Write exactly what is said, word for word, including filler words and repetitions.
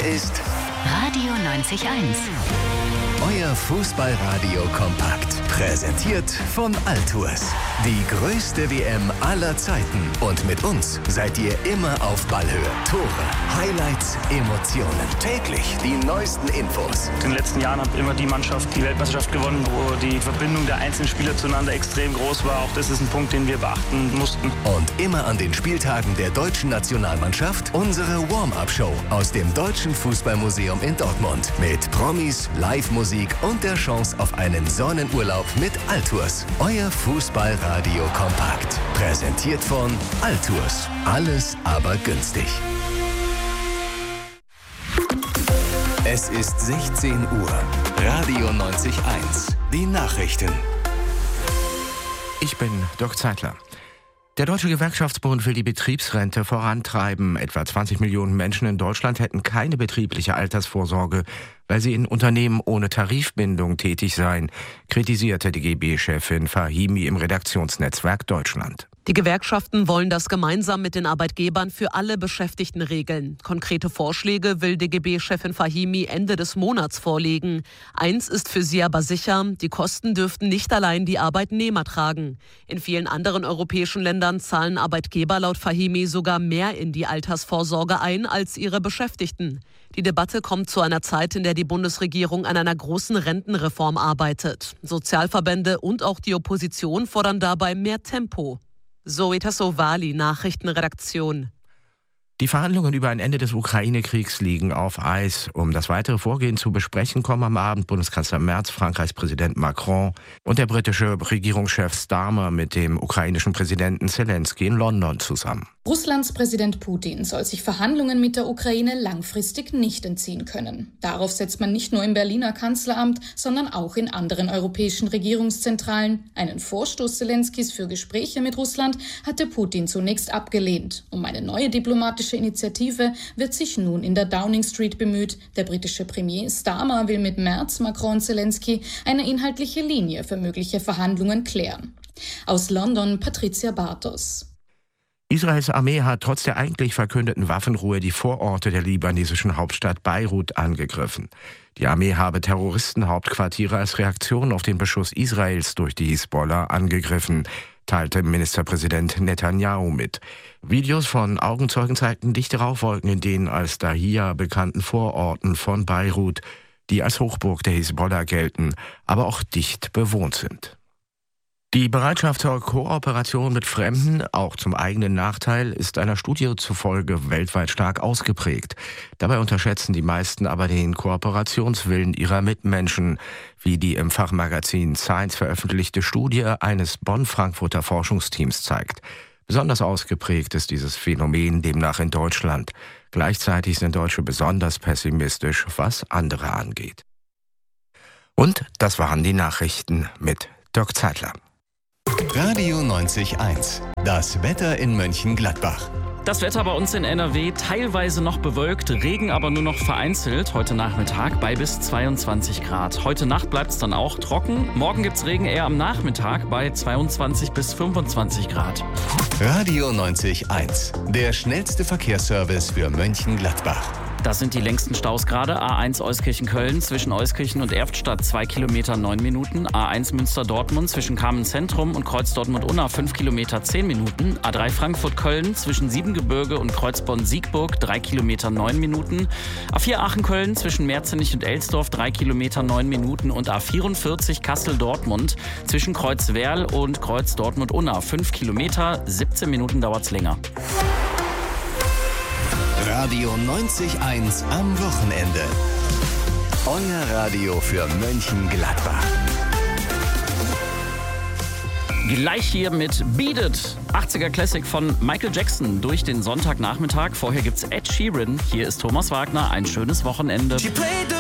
ist Radio neunzig Komma eins. euer Fußballradio kompakt. Präsentiert von Altours. Die größte W M aller Zeiten. Und mit uns seid ihr immer auf Ballhöhe. Tore, Highlights, Emotionen. Täglich die neuesten Infos. In den letzten Jahren hat immer die Mannschaft die Weltmeisterschaft gewonnen, wo die Verbindung der einzelnen Spieler zueinander extrem groß war. Auch das ist ein Punkt, den wir beachten mussten. Und immer an den Spieltagen der deutschen Nationalmannschaft unsere Warm-Up-Show aus dem Deutschen Fußballmuseum in Dortmund. Mit Promis, Live-Musik und der Chance auf einen Sonnenurlaub mit Altours. Euer Fußballradio kompakt. Präsentiert von Altours. Alles aber günstig. Es ist sechzehn Uhr. Radio neunzig Komma eins. Die Nachrichten. Ich bin Dirk Zeitler. Der Deutsche Gewerkschaftsbund will die Betriebsrente vorantreiben. Etwa zwanzig Millionen Menschen in Deutschland hätten keine betriebliche Altersvorsorge, weil sie in Unternehmen ohne Tarifbindung tätig seien, kritisierte die G B-Chefin Fahimi im Redaktionsnetzwerk Deutschland. Die Gewerkschaften wollen das gemeinsam mit den Arbeitgebern für alle Beschäftigten regeln. Konkrete Vorschläge will die G B-Chefin Fahimi Ende des Monats vorlegen. Eins ist für sie aber sicher, die Kosten dürften nicht allein die Arbeitnehmer tragen. In vielen anderen europäischen Ländern zahlen Arbeitgeber laut Fahimi sogar mehr in die Altersvorsorge ein als ihre Beschäftigten. Die Debatte kommt zu einer Zeit, in der die Bundesregierung an einer großen Rentenreform arbeitet. Sozialverbände und auch die Opposition fordern dabei mehr Tempo. Zoe Tassovali, Nachrichtenredaktion. Die Verhandlungen über ein Ende des Ukraine-Kriegs liegen auf Eis. Um das weitere Vorgehen zu besprechen, kommen am Abend Bundeskanzler Merz, Frankreichs Präsident Macron und der britische Regierungschef Starmer mit dem ukrainischen Präsidenten Zelensky in London zusammen. Russlands Präsident Putin soll sich Verhandlungen mit der Ukraine langfristig nicht entziehen können. Darauf setzt man nicht nur im Berliner Kanzleramt, sondern auch in anderen europäischen Regierungszentralen. Einen Vorstoß Zelenskys für Gespräche mit Russland hatte Putin zunächst abgelehnt. Um eine neue diplomatische Initiative wird sich nun in der Downing Street bemüht. Der britische Premier Starmer will mit Merz, Macron und Zelensky eine inhaltliche Linie für mögliche Verhandlungen klären. Aus London Patricia Bartos. Israels Armee hat trotz der eigentlich verkündeten Waffenruhe die Vororte der libanesischen Hauptstadt Beirut angegriffen. Die Armee habe Terroristenhauptquartiere als Reaktion auf den Beschuss Israels durch die Hisbollah angegriffen, teilte Ministerpräsident Netanyahu mit. Videos von Augenzeugen zeigten dichte Rauchwolken in den als Dahia bekannten Vororten von Beirut, die als Hochburg der Hisbollah gelten, aber auch dicht bewohnt sind. Die Bereitschaft zur Kooperation mit Fremden, auch zum eigenen Nachteil, ist einer Studie zufolge weltweit stark ausgeprägt. Dabei unterschätzen die meisten aber den Kooperationswillen ihrer Mitmenschen, wie die im Fachmagazin Science veröffentlichte Studie eines Bonn-Frankfurter Forschungsteams zeigt. Besonders ausgeprägt ist dieses Phänomen demnach in Deutschland. Gleichzeitig sind Deutsche besonders pessimistisch, was andere angeht. Und das waren die Nachrichten mit Dirk Zeitler. Radio neunzig Komma eins. Das Wetter in Mönchengladbach. Das Wetter bei uns in N R W teilweise noch bewölkt, Regen aber nur noch vereinzelt. Heute Nachmittag bei bis zweiundzwanzig Grad. Heute Nacht bleibt es dann auch trocken. Morgen gibt es Regen eher am Nachmittag bei zweiundzwanzig bis fünfundzwanzig Grad. Radio neunzig Komma eins. Der schnellste Verkehrsservice für Mönchengladbach. Das sind die längsten Staus gerade. A eins Euskirchen-Köln zwischen Euskirchen und Erftstadt zwei Kilometer neun Minuten. A eins Münster-Dortmund zwischen Kamen-Zentrum und Kreuz Dortmund-Unna fünf Kilometer zehn Minuten. A drei Frankfurt-Köln zwischen Siebengebirge und Kreuzborn-Siegburg drei Kilometer neun Minuten. A vier Aachen-Köln zwischen Merzenich und Elsdorf drei Kilometer neun Minuten. Und A vierundvierzig Kassel-Dortmund zwischen Kreuzwerl und Kreuz Dortmund-Unna fünf Kilometer, siebzehn Minuten dauert's länger. Radio neunzig Komma eins am Wochenende. Euer Radio für Mönchengladbach. Gleich hier mit Beat It, achtziger Classic von Michael Jackson durch den Sonntagnachmittag. Vorher gibt's Ed Sheeran. Hier ist Thomas Wagner. Ein schönes Wochenende.